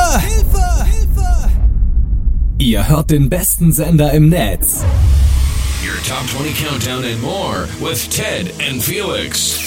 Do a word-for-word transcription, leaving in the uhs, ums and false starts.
Hilfe! Hilfe! Hilfe! Ihr hört den besten Sender im Netz. Your Top twenty Countdown and more with Ted and Felix.